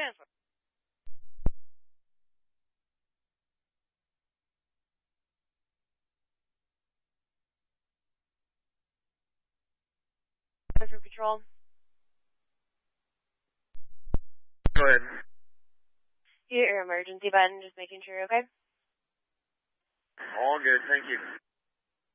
transfer. For patrol. Go ahead. You hit your emergency button, just making sure you're okay. All good, thank you.